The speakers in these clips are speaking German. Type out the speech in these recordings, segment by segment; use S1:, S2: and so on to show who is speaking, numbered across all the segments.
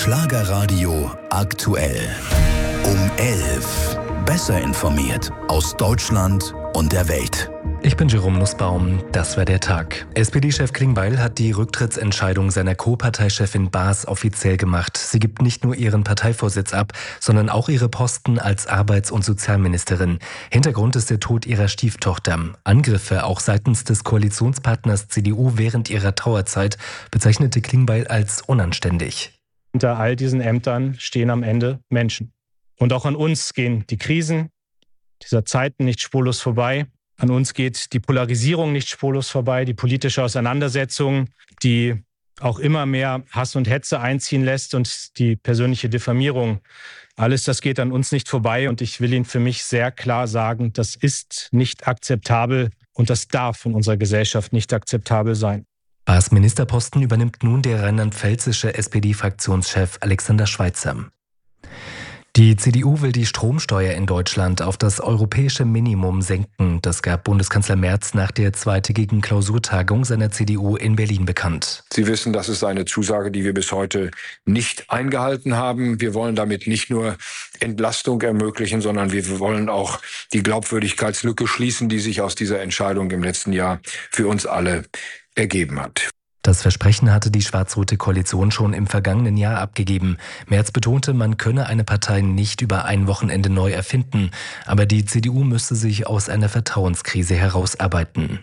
S1: Schlagerradio aktuell. Um 11. Besser informiert aus Deutschland und der Welt.
S2: Ich bin Jerome Nussbaum, das war der Tag. SPD-Chef Klingbeil hat die Rücktrittsentscheidung seiner Co-Parteichefin Baas offiziell gemacht. Sie gibt nicht nur ihren Parteivorsitz ab, sondern auch ihre Posten als Arbeits- und Sozialministerin. Hintergrund ist der Tod ihrer Stieftochter. Angriffe auch seitens des Koalitionspartners CDU während ihrer Trauerzeit bezeichnete Klingbeil als unanständig.
S3: Hinter all diesen Ämtern stehen am Ende Menschen. Und auch an uns gehen die Krisen dieser Zeiten nicht spurlos vorbei. An uns geht die Polarisierung nicht spurlos vorbei, die politische Auseinandersetzung, die auch immer mehr Hass und Hetze einziehen lässt und die persönliche Diffamierung. Alles das geht an uns nicht vorbei und ich will Ihnen für mich sehr klar sagen, das ist nicht akzeptabel und das darf in unserer Gesellschaft nicht akzeptabel sein.
S2: Baas Ministerposten übernimmt nun der rheinland-pfälzische SPD-Fraktionschef Alexander Schweitzer. Die CDU will die Stromsteuer in Deutschland auf das europäische Minimum senken. Das gab Bundeskanzler Merz nach der zweitägigen Klausurtagung seiner CDU in Berlin bekannt.
S4: Sie wissen, das ist eine Zusage, die wir bis heute nicht eingehalten haben. Wir wollen damit nicht nur Entlastung ermöglichen, sondern wir wollen auch die Glaubwürdigkeitslücke schließen, die sich aus dieser Entscheidung im letzten Jahr für uns alle ergeben hat.
S2: Das Versprechen hatte die schwarz-rote Koalition schon im vergangenen Jahr abgegeben. Merz betonte, man könne eine Partei nicht über ein Wochenende neu erfinden, aber die CDU müsste sich aus einer Vertrauenskrise herausarbeiten.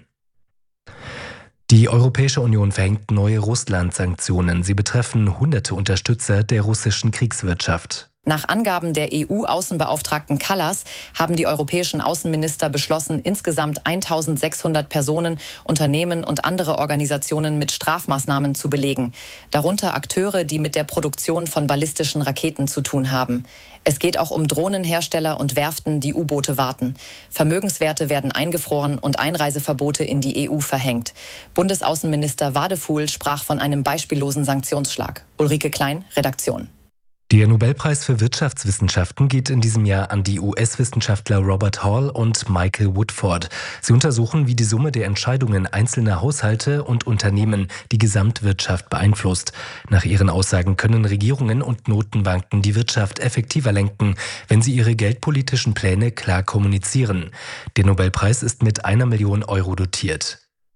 S2: Die Europäische Union verhängt neue Russland-Sanktionen. Sie betreffen hunderte Unterstützer der russischen Kriegswirtschaft.
S5: Nach Angaben der EU-Außenbeauftragten Kallas haben die europäischen Außenminister beschlossen, insgesamt 1600 Personen, Unternehmen und andere Organisationen mit Strafmaßnahmen zu belegen. Darunter Akteure, die mit der Produktion von ballistischen Raketen zu tun haben. Es geht auch um Drohnenhersteller und Werften, die U-Boote warten. Vermögenswerte werden eingefroren und Einreiseverbote in die EU verhängt. Bundesaußenminister Wadefuhl sprach von einem beispiellosen Sanktionsschlag. Ulrike Klein, Redaktion.
S2: Der Nobelpreis für Wirtschaftswissenschaften geht in diesem Jahr an die US-Wissenschaftler Robert Hall und Michael Woodford. Sie untersuchen, wie die Summe der Entscheidungen einzelner Haushalte und Unternehmen die Gesamtwirtschaft beeinflusst. Nach ihren Aussagen können Regierungen und Notenbanken die Wirtschaft effektiver lenken, wenn sie ihre geldpolitischen Pläne klar kommunizieren. Der Nobelpreis ist mit 1 Million Euro dotiert.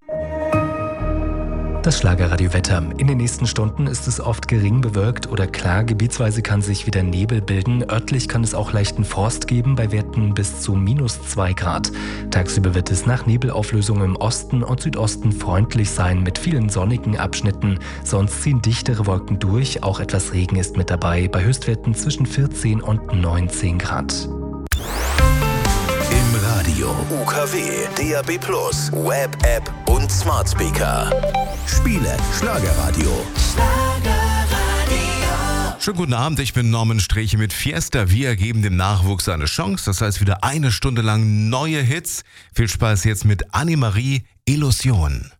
S2: Das Schlagerradio-Wetter. In den nächsten Stunden ist es oft gering bewölkt oder klar. Gebietsweise kann sich wieder Nebel bilden. Örtlich kann es auch leichten Frost geben, bei Werten bis zu -2 Grad. Tagsüber wird es nach Nebelauflösung im Osten und Südosten freundlich sein, mit vielen sonnigen Abschnitten. Sonst ziehen dichtere Wolken durch. Auch etwas Regen ist mit dabei, bei Höchstwerten zwischen 14 und 19 Grad.
S1: Im Radio, UKW, DAB+, Web-App und Smart Speaker. Spiele Schlagerradio.
S6: Schönen guten Abend, ich bin Norman Sträche mit Fiesta. Wir geben dem Nachwuchs eine Chance. Das heißt wieder 1 Stunde lang neue Hits. Viel Spaß jetzt mit Annemarie Illusion.